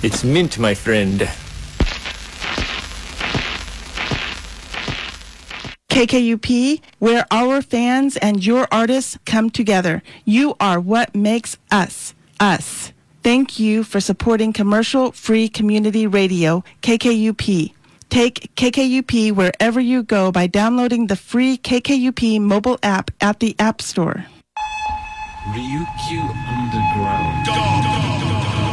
It's mint, my friend. KKUP, where our fans and your artists come together. You are what makes us, us. Thank you for supporting commercial-free community radio, KKUP. Take KKUP wherever you go by downloading the free KKUP mobile app at the App Store. Ryukyu Underground.